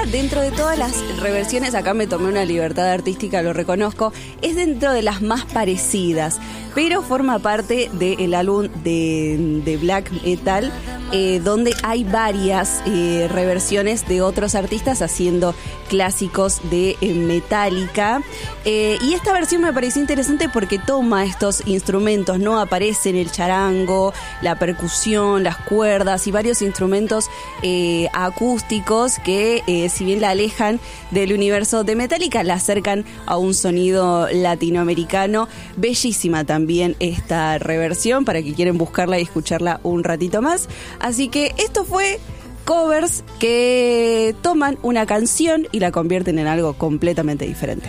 dentro de todas las reversiones, acá me tomé una libertad artística, lo reconozco, es dentro de las más parecidas, pero forma parte del álbum de black metal, donde hay varias reversiones de otros artistas haciendo clásicos de Metallica, y esta versión me pareció interesante porque toma estos instrumentos, no aparecen el charango, la percusión, las cuerdas y varios instrumentos acústicos que si bien la alejan del universo de Metallica, la acercan a un sonido latinoamericano. Bellísima también esta reversión para que quieren buscarla y escucharla un ratito más. Así que esto fue covers que toman una canción y la convierten en algo completamente diferente.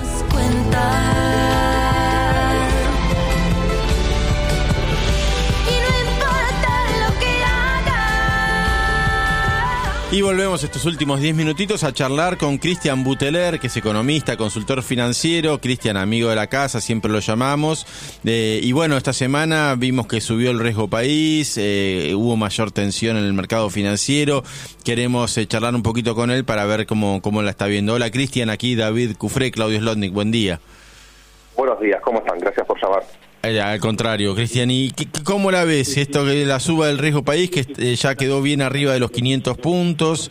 Y volvemos estos últimos 10 minutitos a charlar con Cristian Buteler, que es economista, consultor financiero. Cristian, amigo de la casa, siempre lo llamamos. Y bueno, esta semana vimos que subió el riesgo país, hubo mayor tensión en el mercado financiero. Queremos charlar un poquito con él para ver cómo la está viendo. Hola Cristian, aquí David Cufré, Claudio Slotnick, buen día. Buenos días, ¿cómo están? Gracias por llamar. Al contrario, Cristian, ¿y cómo la ves? Esto que la suba del riesgo país, que ya quedó bien arriba de los 500 puntos,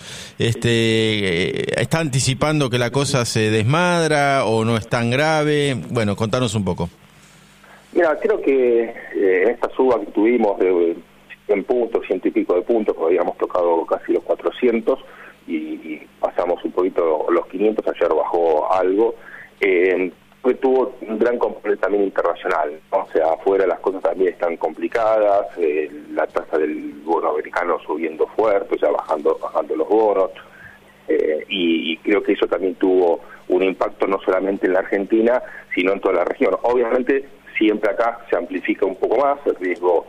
¿está anticipando que la cosa se desmadra o no es tan grave? Bueno, contanos un poco. Mira, creo que en esta suba que tuvimos de 100 puntos, 100 y pico de puntos, porque habíamos tocado casi los 400 y pasamos un poquito los 500, ayer bajó algo, tuvo un gran componente también internacional, ¿no? O sea, afuera las cosas también están complicadas, la tasa del bono americano subiendo fuerte, o sea, bajando los bonos, y creo que eso también tuvo un impacto no solamente en la Argentina, sino en toda la región. Obviamente, siempre acá se amplifica un poco más, el riesgo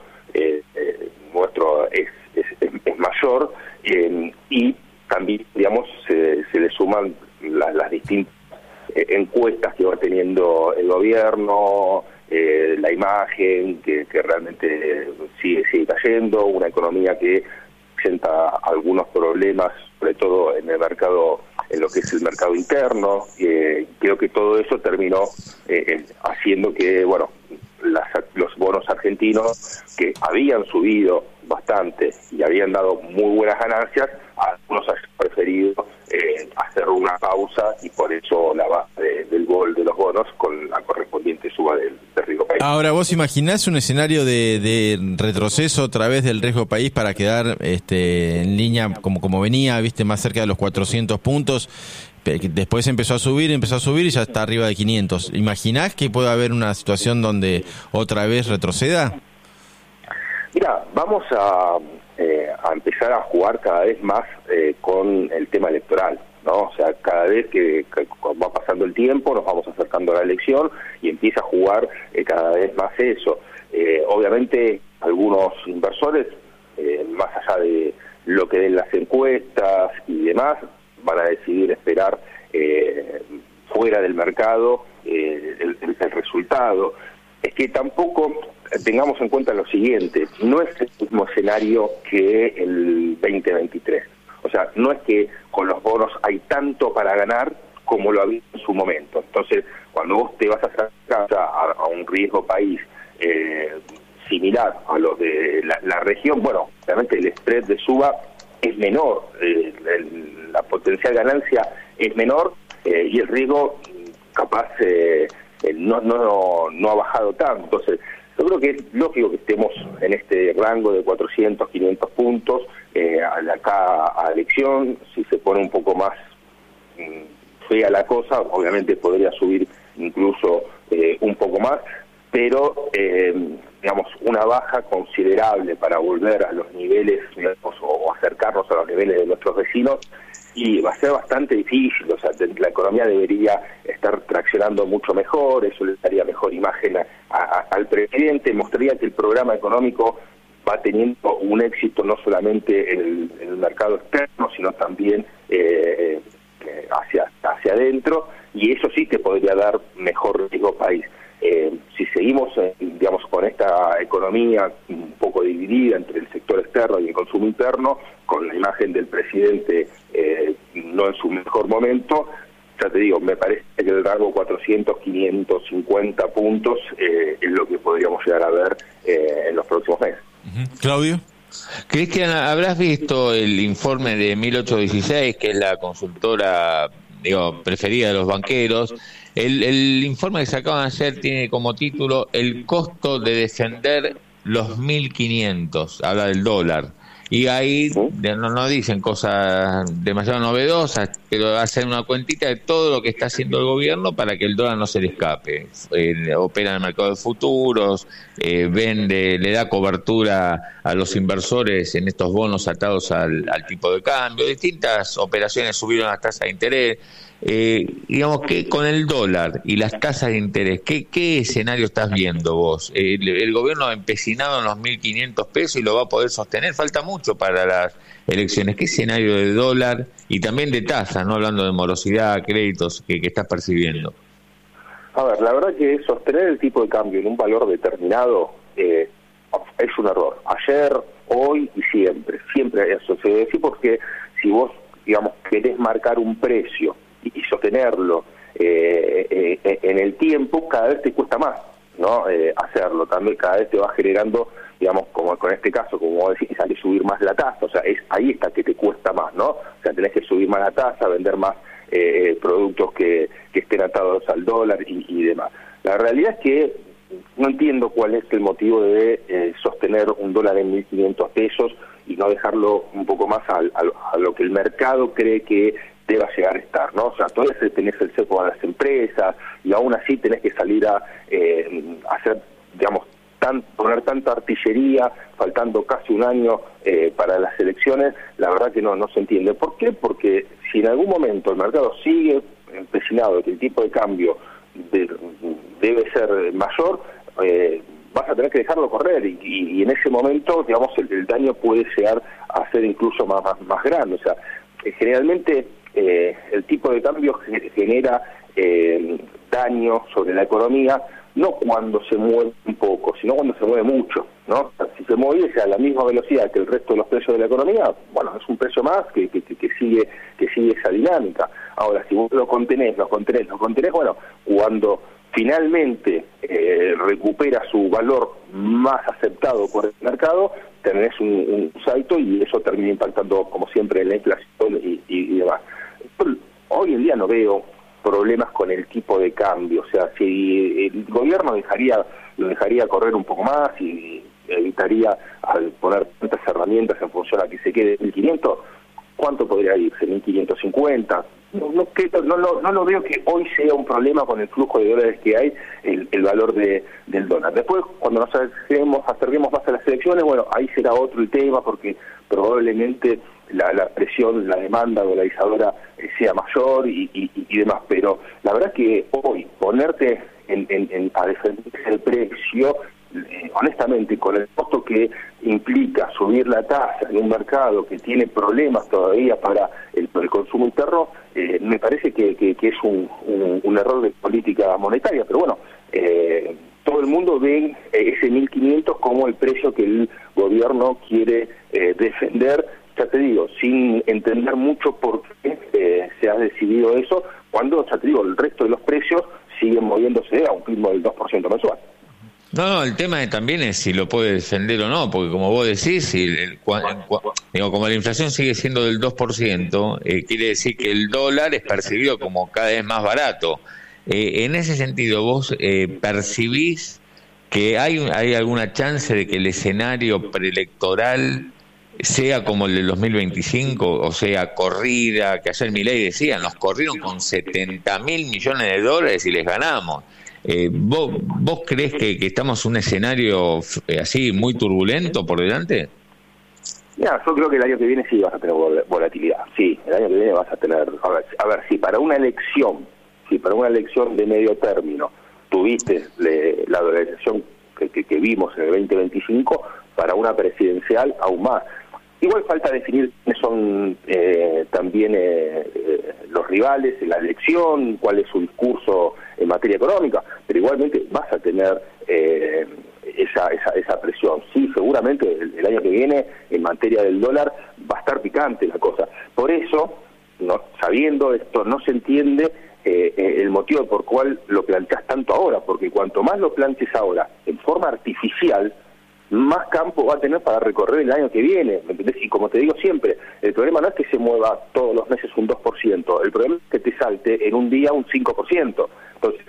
nuestro es mayor, y también, digamos, se le suman las distintas encuestas que va teniendo el gobierno, la imagen que realmente sigue cayendo, una economía que presenta algunos problemas, sobre todo en el mercado, en lo que es el mercado interno. Creo que todo eso terminó haciendo que, bueno, los bonos argentinos, que habían subido bastante y habían dado muy buenas ganancias, algunos han preferido hacer una pausa, y por eso la base del gol de los bonos con la correspondiente suba del riesgo país. Ahora, ¿vos imaginás un escenario de retroceso otra vez del riesgo país para quedar en línea como venía, viste, más cerca de los 400 puntos? Después empezó a subir y ya está arriba de 500. ¿Imaginás que puede haber una situación donde otra vez retroceda? Mira, vamos a empezar a jugar cada vez más con el tema electoral, ¿no? O sea, cada vez que va pasando el tiempo, nos vamos acercando a la elección y empieza a jugar cada vez más eso. Obviamente, algunos inversores, más allá de lo que den las encuestas y demás, van a decidir esperar fuera del mercado el resultado. Es que tampoco tengamos en cuenta lo siguiente, no es el mismo escenario que el 2023. O sea, no es que con los bonos hay tanto para ganar como lo había en su momento. Entonces, cuando vos te vas a acercar a un riesgo país similar a lo de la región, bueno, realmente el spread de suba es menor, la potencial ganancia es menor, y el riesgo capaz no ha bajado tanto. Entonces, yo creo que es lógico que estemos en este rango de 400, 500 puntos, acá a elección. Si se pone un poco más fea la cosa, obviamente podría subir incluso un poco más, pero digamos, una baja considerable para volver a los niveles, digamos, o acercarnos a los niveles de nuestros vecinos, y va a ser bastante difícil. O sea, la economía debería estar traccionando mucho mejor, eso le daría mejor imagen al presidente, mostraría que el programa económico va teniendo un éxito no solamente en el mercado externo, sino también hacia adentro, y eso sí que podría dar mejor riesgo país. Si seguimos, digamos, con esta economía un poco dividida entre el sector externo y el consumo interno, con la imagen del presidente no no en su mejor momento. Ya te digo, me parece que el rango 400, 550 puntos es lo que podríamos llegar a ver en los próximos meses. Claudio. Cristian, ¿habrás visto el informe de 1816, que es la consultora preferida de los banqueros? El informe que se acaba de hacer tiene como título El costo de defender los 1.500, habla del dólar. Y ahí no dicen cosas demasiado novedosas, pero hacen una cuentita de todo lo que está haciendo el gobierno para que el dólar no se le escape. Opera en el mercado de futuros, vende, le da cobertura a los inversores en estos bonos atados al tipo de cambio. Distintas operaciones subieron las tasas de interés. Digamos que con el dólar y las tasas de interés, ¿qué escenario estás viendo vos? El gobierno ha empecinado en los 1.500 pesos y lo va a poder sostener, falta mucho para las elecciones. ¿Qué escenario de dólar y también de tasa, no hablando de morosidad, créditos, que estás percibiendo? A ver, la verdad que sostener el tipo de cambio en un valor determinado es un error. Ayer, hoy y siempre eso se debe decir, porque si vos, digamos, querés marcar un precio y sostenerlo en el tiempo, cada vez te cuesta más, ¿no? Hacerlo. También cada vez te va generando, digamos, como con este caso, como vos decís, hay que subir más la tasa, o sea, ahí está que te cuesta más, ¿no? O sea, tenés que subir más la tasa, vender más productos que estén atados al dólar y demás. La realidad es que no entiendo cuál es el motivo de sostener un dólar en 1.500 pesos y no dejarlo un poco más a lo que el mercado cree que deba llegar a estar, ¿no? O sea, todavía tenés el cepo a las empresas y aún así tenés que salir a hacer, digamos, poner tanta artillería, faltando casi un año para las elecciones. La verdad que no se entiende. ¿Por qué? Porque si en algún momento el mercado sigue empecinado de que el tipo de cambio debe ser mayor, vas a tener que dejarlo correr y en ese momento, digamos, el daño puede llegar a ser incluso más grande. O sea, generalmente el tipo de cambio genera daño sobre la economía, no cuando se mueve un poco, sino cuando se mueve mucho, ¿no? O sea, si se mueve a la misma velocidad que el resto de los precios de la economía, bueno, es un precio más que sigue esa dinámica. Ahora, si vos lo contenés, bueno, cuando finalmente recupera su valor más aceptado por el mercado, tenés un salto y eso termina impactando, como siempre, en la inflación y demás. Hoy en día no veo problemas con el tipo de cambio, o sea, si el gobierno lo dejaría correr un poco más y evitaría al poner tantas herramientas en función a que se quede 1.500, ¿cuánto podría irse? 1.550. No lo veo que hoy sea un problema con el flujo de dólares que hay, el valor del dólar. Después, cuando nos acerquemos más a las elecciones, bueno, ahí será otro el tema, porque probablemente la presión, la demanda dolarizadora sea mayor y demás, pero la verdad que hoy ponerte a defender el precio, honestamente, con el costo que implica subir la tasa en un mercado que tiene problemas todavía para el consumo interno, me parece que es un error de política monetaria, pero bueno, todo el mundo ve ese 1.500 como el precio que el gobierno quiere defender, ya te digo, sin entender mucho por qué se ha decidido eso, cuando, ya te digo, el resto de los precios siguen moviéndose a un ritmo del 2% mensual. No, el tema también es si lo puede defender o no, porque como vos decís, como la inflación sigue siendo del 2%, quiere decir que el dólar es percibido como cada vez más barato. En ese sentido, ¿vos percibís que hay alguna chance de que el escenario preelectoral sea como el del 2025, o sea, corrida, que ayer Milei decía, nos corrieron con 70.000 millones de dólares y les ganamos? ¿Vos crees que estamos en un escenario así muy turbulento por delante? Mira, yo creo que el año que viene sí vas a tener volatilidad. Sí, el año que viene vas a tener... A ver, si para una elección de medio término tuviste la dolarización que vimos en el 2025, para una presidencial aún más. Igual falta definir quiénes son también los rivales en la elección, cuál es su discurso en materia económica, pero igualmente vas a tener esa presión. Sí, seguramente el año que viene en materia del dólar va a estar picante la cosa. Por eso no, sabiendo esto, no se entiende el motivo por cual lo planteas tanto ahora, porque cuanto más lo plantees ahora en forma artificial, más campo va a tener para recorrer el año que viene, ¿me entendés? Y como te digo siempre, el problema no es que se mueva todos los meses un 2%, el problema es que te salte en un día un 5%. Entonces,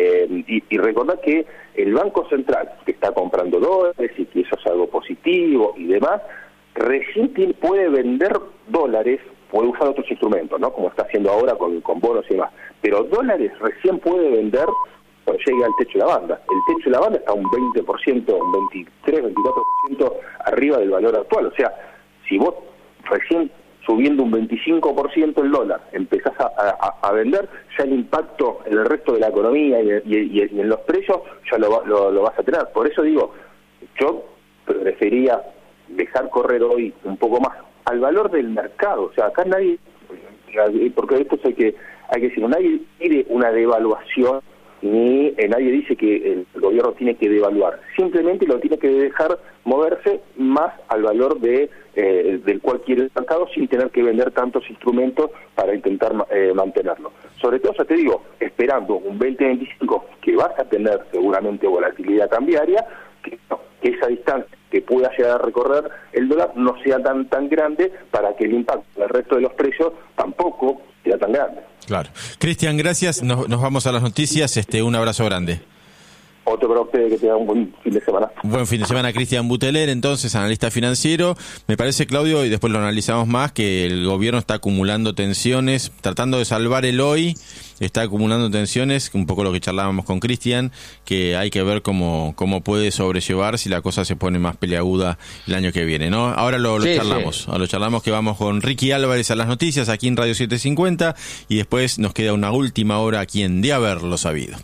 y recordad que el Banco Central, que está comprando dólares y que eso es algo positivo y demás, recién puede vender dólares, puede usar otros instrumentos, ¿no? Como está haciendo ahora con bonos y demás, pero dólares recién puede vender cuando llegue al techo de la banda. El techo de la banda está un 20%, un 23, 24% arriba del valor actual. O sea, si vos recién subiendo un 25% el dólar empezás a vender, ya el impacto en el resto de la economía y en los precios ya lo vas a tener. Por eso digo, yo prefería dejar correr hoy un poco más al valor del mercado. O sea, acá nadie, porque esto hay que decirlo, nadie quiere una devaluación, ni nadie dice que el gobierno tiene que devaluar, simplemente lo tiene que dejar moverse más al valor del cual quiere el mercado, sin tener que vender tantos instrumentos para intentar mantenerlo. Sobre todo, ya te digo, esperando un 2025 que vas a tener seguramente volatilidad cambiaria, que esa distancia que pueda llegar a recorrer el dólar no sea tan grande, para que el impacto del resto de los precios tampoco sea tan grande. Claro. Cristian, gracias. Nos vamos a las noticias. Un abrazo grande. Otro para ustedes, que tengan un buen fin de semana. Buen fin de semana, Cristian Buteler, entonces, analista financiero. Me parece, Claudio, y después lo analizamos más, que el gobierno está acumulando tensiones, tratando de salvar el hoy, está acumulando tensiones, un poco lo que charlábamos con Cristian, que hay que ver cómo puede sobrellevar si la cosa se pone más peleaguda el año que viene, ¿no? Ahora lo charlamos. Sí. Ahora lo charlamos, que vamos con Ricky Álvarez a las noticias aquí en Radio 750, y después nos queda una última hora aquí en De Haberlo Sabido.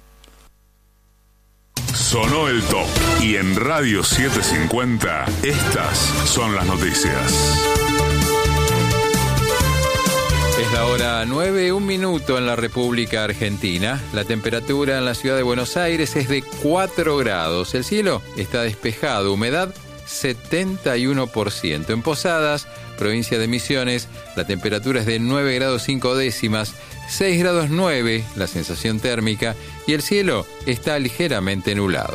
Sonó el top, y en Radio 750 estas son las noticias. Es la hora 9, 1 minuto en la República Argentina. La temperatura en la ciudad de Buenos Aires es de 4 grados. El cielo está despejado, humedad 71%. En Posadas, provincia de Misiones, la temperatura es de 9 grados 5 décimas, 6 grados 9 la sensación térmica, y el cielo está ligeramente nublado.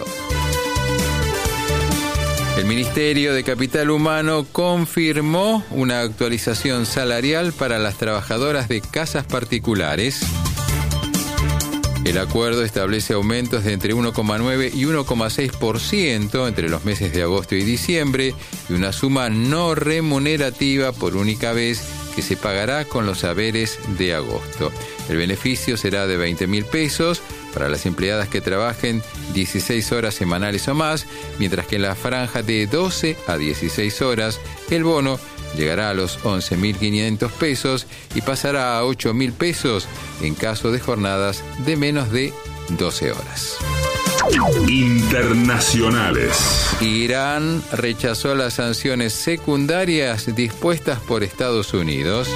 El Ministerio de Capital Humano confirmó una actualización salarial para las trabajadoras de casas particulares. El acuerdo establece aumentos de entre 1,9 y 1,6% entre los meses de agosto y diciembre, y una suma no remunerativa por única vez que se pagará con los haberes de agosto. El beneficio será de 20.000 pesos para las empleadas que trabajen 16 horas semanales o más, mientras que en la franja de 12 a 16 horas el bono llegará a los 11.500 pesos y pasará a 8.000 pesos en caso de jornadas de menos de 12 horas. Internacionales. Irán rechazó las sanciones secundarias dispuestas por Estados Unidos.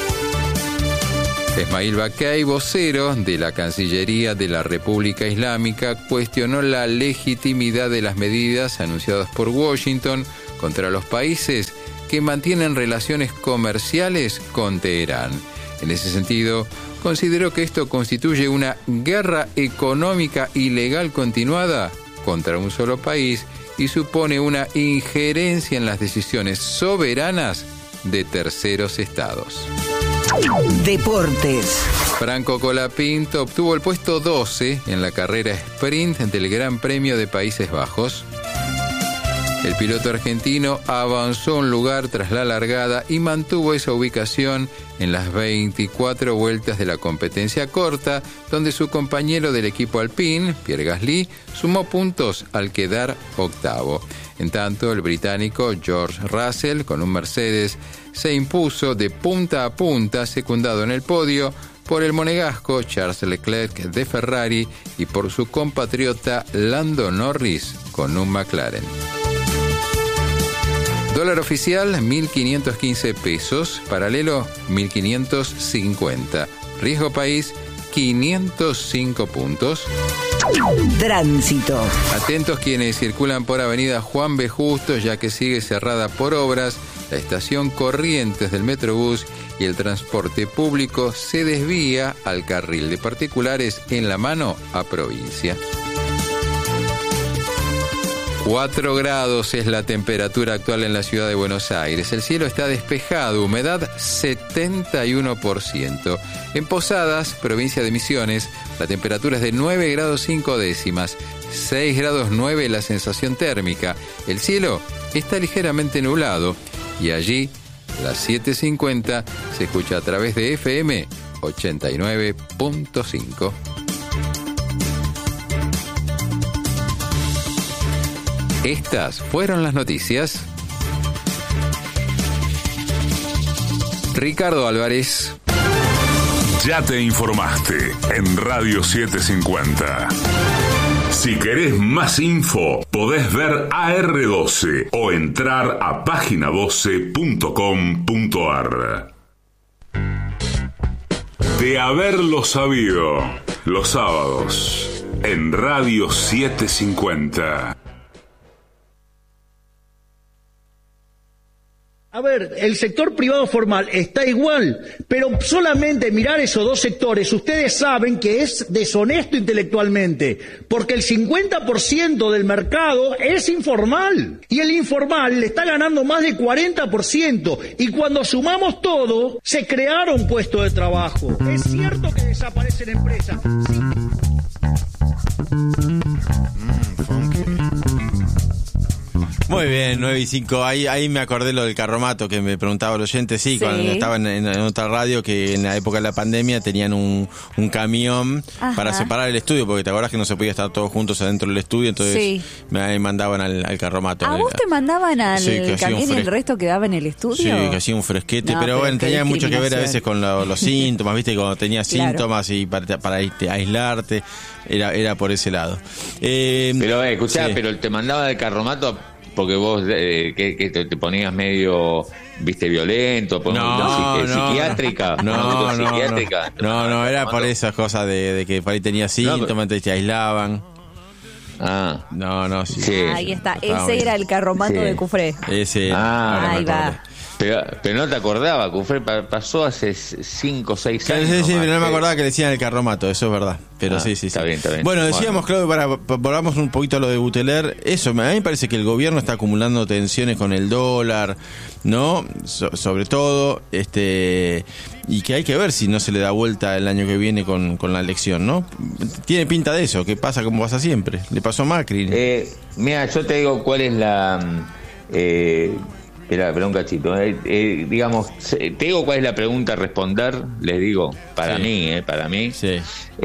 Esmail Bakay, vocero de la Cancillería de la República Islámica, cuestionó la legitimidad de las medidas anunciadas por Washington contra los países que mantienen relaciones comerciales con Teherán. En ese sentido, consideró que esto constituye una guerra económica ilegal continuada contra un solo país y supone una injerencia en las decisiones soberanas de terceros estados. Deportes. Franco Colapinto obtuvo el puesto 12 en la carrera sprint del Gran Premio de Países Bajos. El piloto argentino avanzó un lugar tras la largada y mantuvo esa ubicación en las 24 vueltas de la competencia corta, donde su compañero del equipo Alpine, Pierre Gasly, sumó puntos al quedar octavo. En tanto, el británico George Russell, con un Mercedes, se impuso de punta a punta, secundado en el podio por el monegasco Charles Leclerc de Ferrari y por su compatriota Lando Norris con un McLaren. Dólar oficial, 1.515 pesos. Paralelo, 1.550. Riesgo país, 505 puntos. Tránsito. Atentos quienes circulan por avenida Juan B. Justo, ya que sigue cerrada por obras La estación Corrientes del Metrobús y el transporte público se desvía al carril de particulares en La Mano a provincia. 4 grados es la temperatura actual en la ciudad de Buenos Aires. El cielo está despejado, humedad 71%. En Posadas, provincia de Misiones, la temperatura es de 9 grados 5 décimas, 6 grados 9 la sensación térmica. El cielo está ligeramente nublado y allí, las 7:50, se escucha a través de FM 89.5. Estas fueron las noticias. Ricardo Álvarez. Ya te informaste en Radio 750. Si querés más info, podés ver AR12 o entrar a página12.com.ar. De haberlo sabido, los sábados en Radio 750. A ver, el sector privado formal está igual, pero solamente mirar esos dos sectores, ustedes saben que es deshonesto intelectualmente, porque el 50% del mercado es informal, y el informal le está ganando más de 40%, y cuando sumamos todo, se crearon puestos de trabajo. Es cierto que desaparecen empresas. Sí. Muy bien, 9:05. Ahí me acordé lo del carromato que me preguntaba el oyente. Sí, cuando estaba en otra radio, que en la época de la pandemia tenían un camión para separar el estudio, porque te acordás que no se podía estar todos juntos adentro del estudio, entonces me mandaban al carromato. ¿A vos te mandaban al camión y el resto quedaba en el estudio? Sí, que hacía un fresquete, pero bueno, tenía mucho que ver a veces con los síntomas, ¿viste? Cuando tenías síntomas y para aislarte, era por ese lado. Pero escuchá, pero te mandaba del carromato porque vos que te ponías medio, viste, violento, psiquiátrica. No, era por esas cosas de que por ahí tenías síntomas, te aislaban. Sí. Ahí está, ese era el carromato de Cufré. Ese. Ahí va. Pero no te acordaba, Cufré pasó hace 5 o 6 años. Sí, pero no me acordaba que le decían el carromato, eso es verdad. Pero sí. Está bien. Bueno, decíamos, Claudio, volvamos un poquito a lo de Buteler. Eso, a mí me parece que el gobierno está acumulando tensiones con el dólar, ¿no? Sobre todo, y que hay que ver si no se le da vuelta el año que viene con la elección, ¿no? Tiene pinta de eso, que pasa como pasa siempre. Le pasó a Macri. Mira, yo te digo cuál es la... Espera un cachito. Digamos, te digo cuál es la pregunta a responder, les digo, para mí. Sí.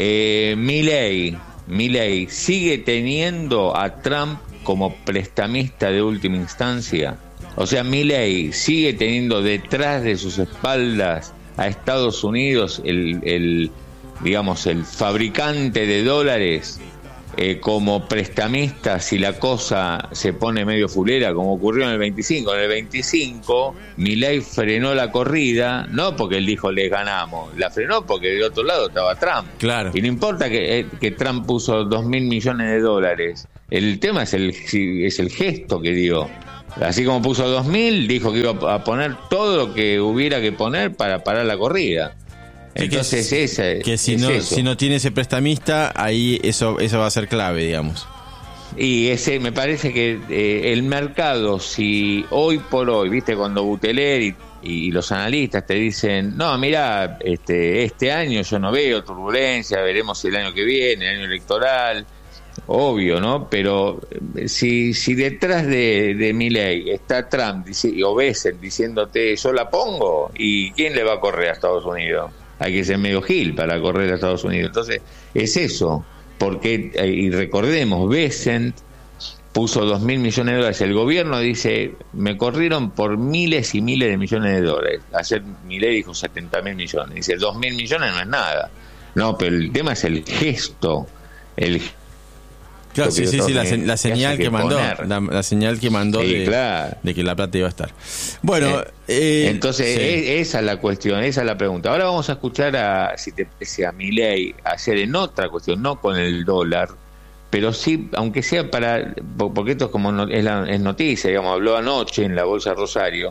Milei sigue teniendo a Trump como prestamista de última instancia. O sea, Milei sigue teniendo detrás de sus espaldas a Estados Unidos, el fabricante de dólares, como prestamista si la cosa se pone medio fulera, como ocurrió en el 25. En el 25, Milei frenó la corrida, no porque él dijo les ganamos, la frenó porque del otro lado estaba Trump. Claro. Y no importa que Trump puso $2.000 millones, el tema es el gesto que dio. Así como puso 2.000, dijo que iba a poner todo lo que hubiera que poner para parar la corrida. Entonces si no tiene ese prestamista, ahí eso va a ser clave, digamos. Y me parece que el mercado, si hoy por hoy, viste, cuando Buteler y los analistas te dicen, no, mira, este año yo no veo turbulencia, veremos el año que viene, el año electoral, obvio, ¿no? Pero si detrás de Milei está Trump o Bessent diciéndote yo la pongo, ¿y quién le va a correr a Estados Unidos? Hay que ser medio gil para correr a Estados Unidos. Entonces, es eso. Porque, y recordemos, Bessent puso $2.000 millones. El gobierno dice, me corrieron por miles y miles de millones de dólares. Ayer Milei dijo 70.000 millones. Dice, 2.000 millones no es nada. No, pero el tema es el gesto. Claro, sí, la señal que mandó, la señal que mandó de que la plata iba a estar. Bueno, entonces esa es la cuestión, esa es la pregunta. Ahora vamos a escuchar a Milei hacer en otra cuestión, no con el dólar, pero sí, aunque sea porque esto es como es noticia, digamos, habló anoche en la Bolsa Rosario,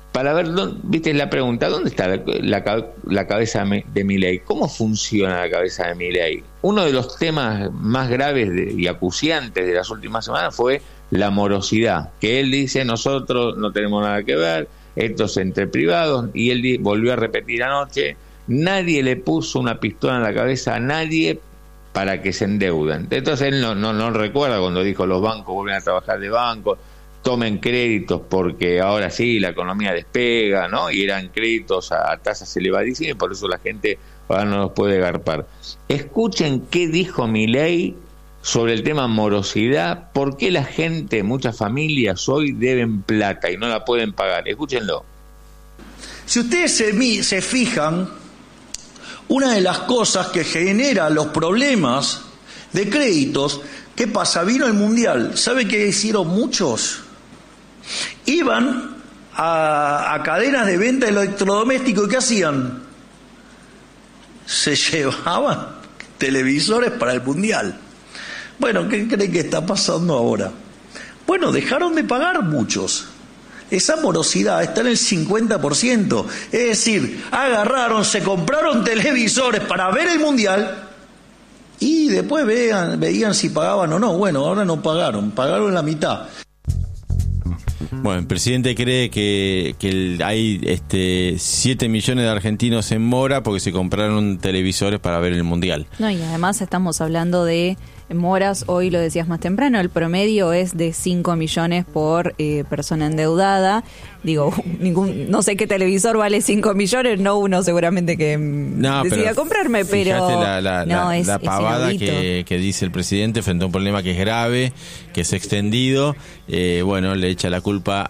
para ver, viste la pregunta, ¿dónde está la cabeza de Milei? ¿Cómo funciona la cabeza de Milei? Uno de los temas más graves y acuciantes de las últimas semanas fue la morosidad, que él dice, nosotros no tenemos nada que ver, esto es entre privados, y él volvió a repetir anoche, nadie le puso una pistola en la cabeza a nadie para que se endeuden. Entonces él no recuerda cuando dijo los bancos vuelven a trabajar de bancos, tomen créditos porque ahora sí la economía despega, ¿no? Y eran créditos a tasas elevadísimas y por eso la gente ahora no los puede garpar. Escuchen qué dijo Milei sobre el tema morosidad, por qué la gente, muchas familias hoy deben plata y no la pueden pagar. Escúchenlo. Si ustedes se fijan, una de las cosas que genera los problemas de créditos, ¿qué pasa? Vino el Mundial. ¿Sabe qué hicieron muchos? Iban a cadenas de venta de electrodomésticos y ¿qué hacían? Se llevaban televisores para el Mundial. Bueno, ¿qué creen que está pasando ahora? Bueno, dejaron de pagar muchos. Esa morosidad está en el 50%. Es decir, agarraron, se compraron televisores para ver el Mundial y después veían si pagaban o no. Bueno, ahora no pagaron la mitad. Bueno, el presidente cree que hay 7 millones de argentinos en mora porque se compraron televisores para ver el Mundial. No, y además estamos hablando de moras, hoy lo decías más temprano, el promedio es de 5 millones por persona endeudada. Digo, no sé qué televisor vale 5 millones, no uno seguramente que decida comprarme, pero la pavada que dice el presidente frente a un problema que es grave, que es extendido. Bueno, le echa la culpa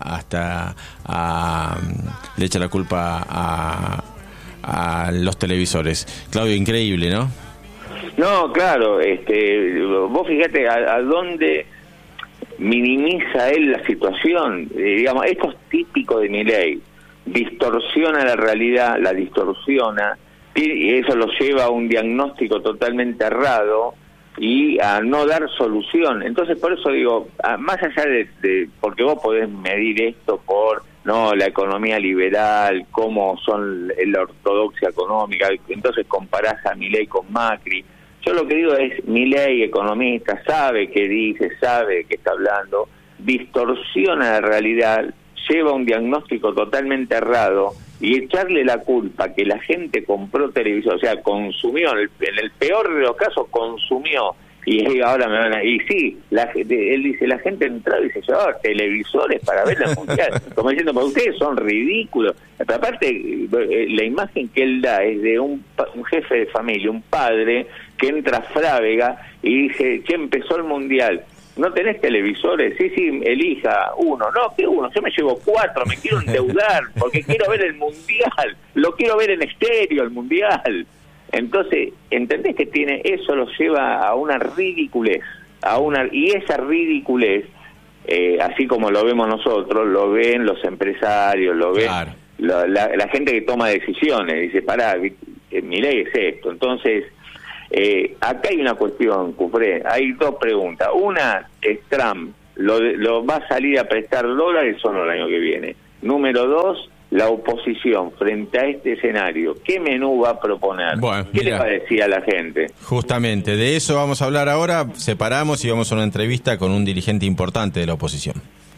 a los televisores. Claudio, increíble, ¿no? No, claro, vos fíjate a dónde minimiza él la situación. Digamos, esto es típico de Milei, distorsiona la realidad, la distorsiona, y eso lo lleva a un diagnóstico totalmente errado y a no dar solución. Entonces, por eso digo, más allá de porque vos podés medir esto por la economía liberal, cómo son la ortodoxia económica, entonces comparás a Milei con Macri. Yo lo que digo es, Milei, economista, sabe qué dice, sabe qué está hablando, distorsiona la realidad, lleva un diagnóstico totalmente errado y echarle la culpa que la gente compró televisión, o sea, consumió, en el peor de los casos consumió, y ahora me van a... Y sí, él dice, la gente entraba y se llevaba televisores para ver la mundial, como diciendo, pues ustedes son ridículos. Pero aparte, la imagen que él da es de un jefe de familia, un padre que entra a Frávega y dice, che, empezó el mundial, ¿no tenés televisores? Sí, elija uno. No, ¿qué uno? Yo me llevo 4, me quiero endeudar porque quiero ver el mundial, lo quiero ver en estéreo el mundial. Entonces, ¿entendés que eso lo lleva a una ridiculez? Y esa ridiculez, así como lo vemos nosotros, lo ven los empresarios, lo ven claro. la gente que toma decisiones, dice, pará, Milei es esto. Entonces, acá hay una cuestión, Cufré, hay 2 preguntas. Una es Trump, ¿lo va a salir a prestar dólares o no el año que viene? Número 2, la oposición frente a este escenario, ¿qué menú va a proponer? Bueno, ¿qué le va a decir a la gente? Justamente, de eso vamos a hablar ahora. Separamos y vamos a una entrevista con un dirigente importante de la oposición.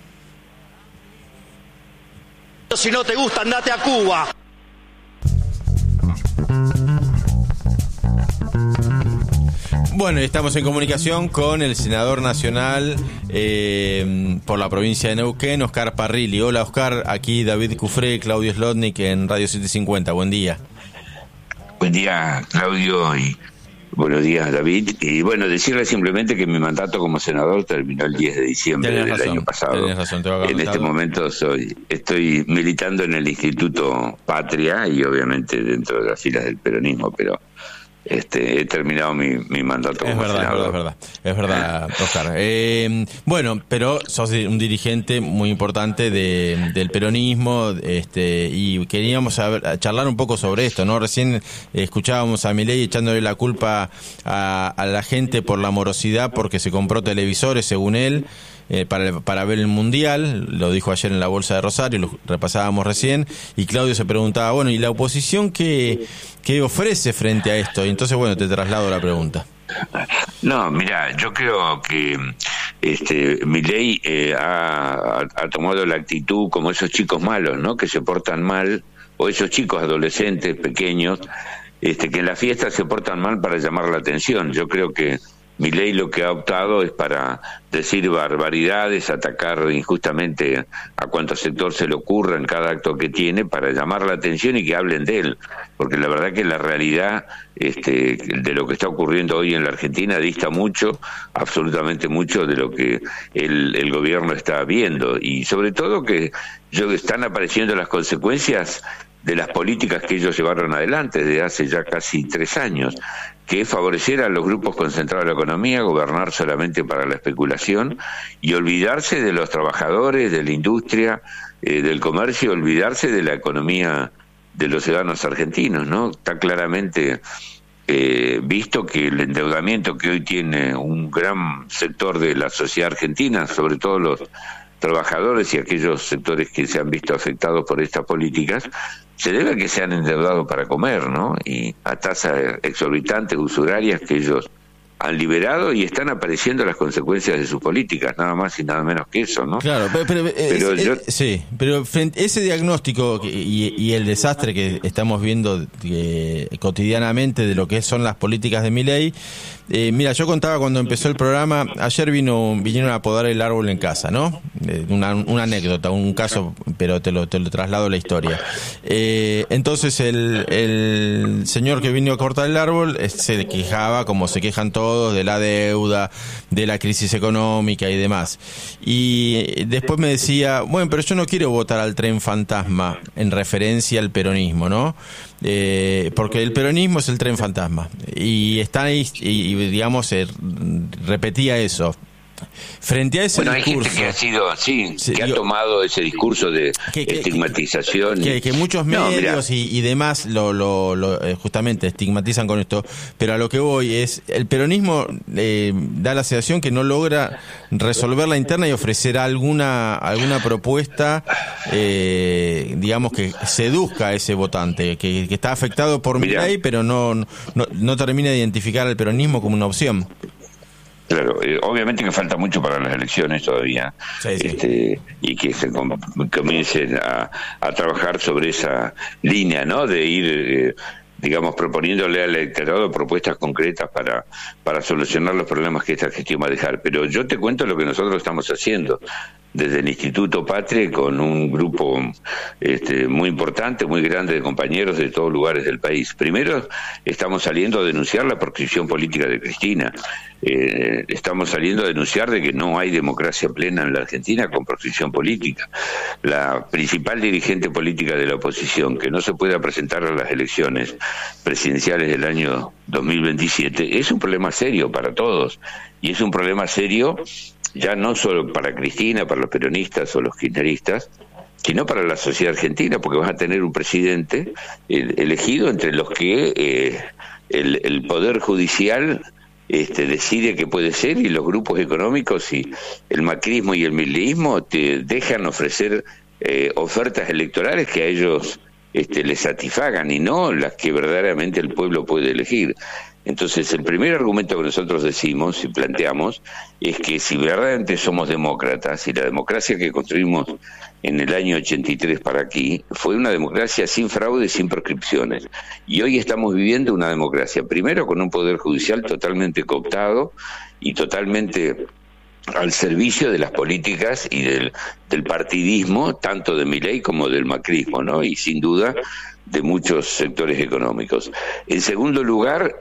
Si no te gusta, andate a Cuba. Bueno, estamos en comunicación con el senador nacional por la provincia de Neuquén, Oscar Parrilli. Hola, Oscar, aquí David Cufré, Claudio Slotnick en Radio 750. Buen día. Buen día, Claudio, y buenos días, David. Y bueno, decirle simplemente que mi mandato como senador terminó el 10 de diciembre del año pasado. Tenés razón, te voy a en este momento estoy militando en el Instituto Patria y obviamente dentro de las filas del peronismo, pero he terminado mi mandato como senador. Es verdad, Oscar. Bueno, pero sos un dirigente muy importante del peronismo, y queríamos charlar un poco sobre esto, ¿no? Recién escuchábamos a Milei echándole la culpa a la gente por la morosidad porque se compró televisores, según él. para ver el Mundial, lo dijo ayer en la Bolsa de Rosario, lo repasábamos recién, y Claudio se preguntaba, bueno, ¿y la oposición qué ofrece frente a esto? Y entonces, bueno, te traslado la pregunta. No, mira, yo creo que Milei ha tomado la actitud como esos chicos malos, ¿no? Que se portan mal, o esos chicos adolescentes pequeños, que en la fiesta se portan mal para llamar la atención. Yo creo que Milei lo que ha optado es para decir barbaridades, atacar injustamente a cuanto sector se le ocurra en cada acto que tiene para llamar la atención y que hablen de él, porque la verdad que la realidad de lo que está ocurriendo hoy en la Argentina dista mucho, absolutamente mucho de lo que el gobierno está viendo, y sobre todo que están apareciendo las consecuencias de las políticas que ellos llevaron adelante desde hace ya casi 3 años, que es favorecer a los grupos concentrados de la economía, gobernar solamente para la especulación y olvidarse de los trabajadores, de la industria, del comercio, olvidarse de la economía de los ciudadanos argentinos, ¿no? Está claramente visto que el endeudamiento que hoy tiene un gran sector de la sociedad argentina, sobre todo los trabajadores y aquellos sectores que se han visto afectados por estas políticas, se debe a que se han endeudado para comer, ¿no? Y a tasas exorbitantes, usurarias, que ellos han liberado, y están apareciendo las consecuencias de sus políticas, nada más y nada menos que eso, ¿no? Claro, pero frente a ese diagnóstico y el desastre que estamos viendo cotidianamente de lo que son las políticas de Milei, mira, yo contaba cuando empezó el programa, ayer vinieron a podar el árbol en casa, ¿no? Una anécdota, un caso, pero te lo traslado la historia. Entonces el señor que vino a cortar el árbol se quejaba, como se quejan todos, de la deuda, de la crisis económica y demás. Y después me decía, bueno, pero yo no quiero votar al tren fantasma en referencia al peronismo, ¿no? Porque el peronismo es el tren fantasma. Y está ahí, y digamos, repetía eso. Frente a ese discurso, hay gente que ha sido así, que ha tomado ese discurso de estigmatización. Que muchos medios y demás lo justamente estigmatizan con esto, pero a lo que voy es, el peronismo da la sensación que no logra resolver la interna y ofrecer alguna propuesta, digamos, que seduzca a ese votante, que está afectado por Milei, pero no termina de identificar al peronismo como una opción. Claro, obviamente que falta mucho para las elecciones todavía, y que se comiencen a trabajar sobre esa línea, ¿no? De ir, digamos, proponiéndole al electorado propuestas concretas para solucionar los problemas que esta gestión va a dejar. Pero yo te cuento lo que nosotros estamos haciendo desde el Instituto Patria, con un grupo muy importante, muy grande de compañeros de todos lugares del país. Primero, estamos saliendo a denunciar la proscripción política de Cristina. Estamos saliendo a denunciar de que no hay democracia plena en la Argentina con proscripción política. La principal dirigente política de la oposición, que no se pueda presentar a las elecciones presidenciales del año 2027, es un problema serio para todos, y es un problema serio ya no solo para Cristina, para los peronistas o los kirchneristas, sino para la sociedad argentina, porque vas a tener un presidente elegido entre los que el Poder Judicial decide que puede ser, y los grupos económicos y el macrismo y el mileísmo te dejan ofrecer ofertas electorales que a ellos les satisfagan, y no las que verdaderamente el pueblo puede elegir. Entonces, el primer argumento que nosotros decimos y planteamos es que si verdaderamente somos demócratas, y la democracia que construimos en el año 83 para aquí fue una democracia sin fraude, sin proscripciones, y hoy estamos viviendo una democracia, primero con un poder judicial totalmente cooptado y totalmente al servicio de las políticas y del partidismo, tanto de Milei como del macrismo, ¿no? Y sin duda de muchos sectores económicos. En segundo lugar,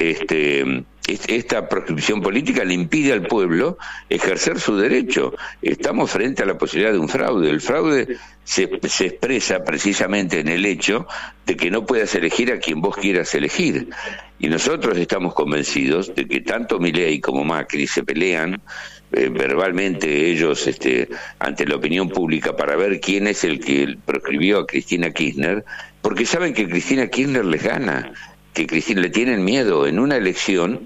esta proscripción política le impide al pueblo ejercer su derecho. Estamos frente a la posibilidad de un fraude. El fraude se expresa precisamente en el hecho de que no puedas elegir a quien vos quieras elegir. Y nosotros estamos convencidos de que tanto Milei como Macri se pelean verbalmente ellos ante la opinión pública para ver quién es el que proscribió a Cristina Kirchner, porque saben que Cristina Kirchner les gana, que Cristina le tienen miedo en una elección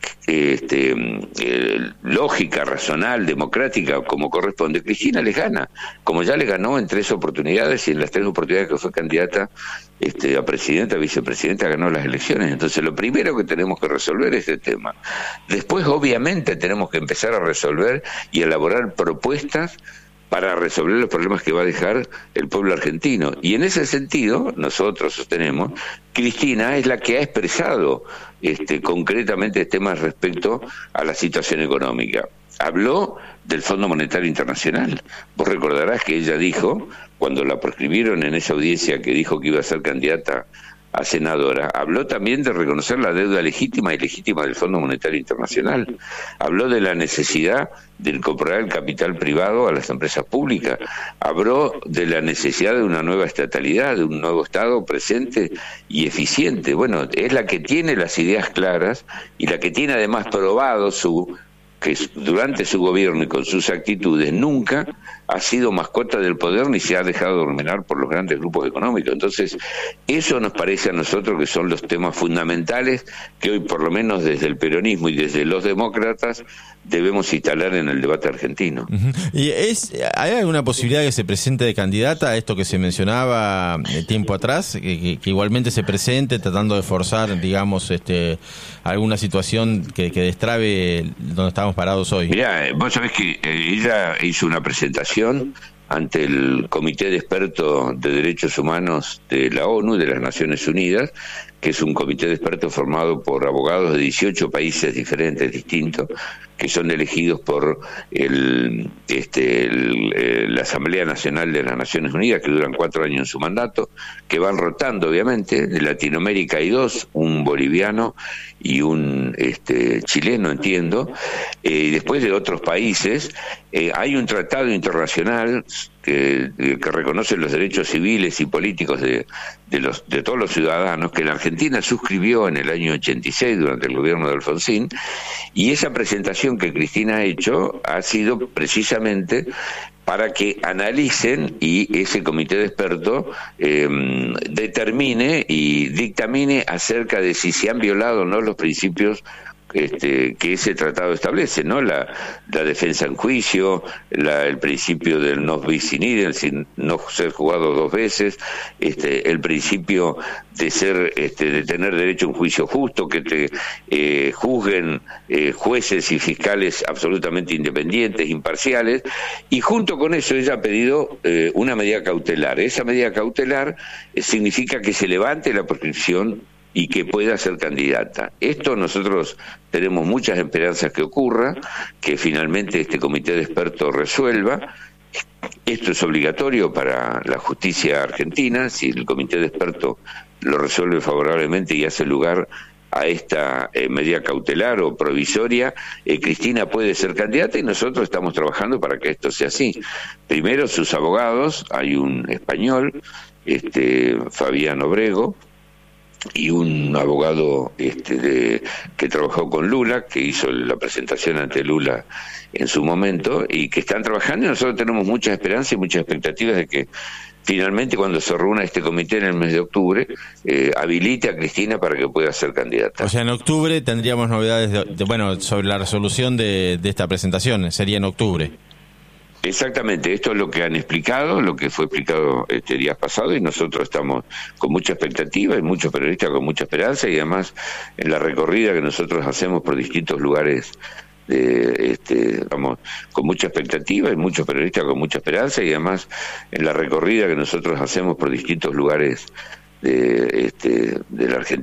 lógica, racional, democrática, como corresponde, Cristina les gana, como ya le ganó en 3 oportunidades, y en las 3 oportunidades que fue candidata a presidenta, vicepresidenta, ganó las elecciones. Entonces lo primero que tenemos que resolver es este tema. Después, obviamente, tenemos que empezar a resolver y elaborar propuestas para resolver los problemas que va a dejar el pueblo argentino. Y en ese sentido, nosotros sostenemos, Cristina es la que ha expresado concretamente temas respecto a la situación económica. Habló del Fondo Monetario Internacional. Vos recordarás que ella dijo, cuando la proscribieron en esa audiencia que dijo que iba a ser candidata a senadora, habló también de reconocer la deuda legítima y ilegítima del Fondo Monetario Internacional. Habló de la necesidad de incorporar el capital privado a las empresas públicas. Habló de la necesidad de una nueva estatalidad, de un nuevo Estado presente y eficiente. Bueno, es la que tiene las ideas claras y la que tiene además probado que durante su gobierno y con sus actitudes nunca ha sido mascota del poder ni se ha dejado dominar por los grandes grupos económicos. Entonces, eso nos parece a nosotros que son los temas fundamentales que hoy, por lo menos desde el peronismo y desde los demócratas, debemos instalar en el debate argentino. ¿Y hay alguna posibilidad de que se presente de candidata a esto que se mencionaba tiempo atrás, que igualmente se presente tratando de forzar, digamos, alguna situación que destrabe donde estamos parados hoy? Mirá, vos sabés que ella hizo una presentación ante el Comité de Expertos de Derechos Humanos de la ONU, de las Naciones Unidas, que es un comité de expertos formado por abogados de 18 países diferentes, distintos, que son elegidos por la Asamblea Nacional de las Naciones Unidas, que duran 4 años en su mandato, que van rotando, obviamente. De Latinoamérica hay 2, un boliviano y un chileno, entiendo. Y después de otros países, hay un tratado internacional que reconoce los derechos civiles y políticos de todos los ciudadanos, que la Argentina suscribió en el año 86 durante el gobierno de Alfonsín, y esa presentación que Cristina ha hecho ha sido precisamente para que analicen y ese comité de expertos determine y dictamine acerca de si se han violado o no los principios que ese tratado establece, ¿no? La defensa en juicio, el principio del no bis in idem, sin no ser jugado 2 veces, el principio de de tener derecho a un juicio justo, que te juzguen jueces y fiscales absolutamente independientes, imparciales, y junto con eso ella ha pedido una medida cautelar. Esa medida cautelar significa que se levante la proscripción y que pueda ser candidata. Esto nosotros tenemos muchas esperanzas que ocurra, que finalmente este comité de expertos resuelva. Esto es obligatorio para la justicia argentina. Si el comité de expertos lo resuelve favorablemente y hace lugar a esta medida cautelar o provisoria, Cristina puede ser candidata, y nosotros estamos trabajando para que esto sea así. Primero, sus abogados, hay un español, Fabián Obrego, y un abogado que trabajó con Lula, que hizo la presentación ante Lula en su momento, y que están trabajando, y nosotros tenemos muchas esperanzas y muchas expectativas de que finalmente, cuando se reúna este comité en el mes de octubre, habilite a Cristina para que pueda ser candidata. O sea, en octubre tendríamos novedades sobre la resolución de esta presentación, sería en octubre. Exactamente, esto es lo que han explicado, lo que fue explicado días pasados, y nosotros estamos con mucha expectativa, y muchos periodistas con mucha esperanza, y además en la recorrida que nosotros hacemos por distintos lugares, vamos con mucha expectativa, y muchos periodistas con mucha esperanza, y además en la recorrida que nosotros hacemos por distintos lugares de la Argentina.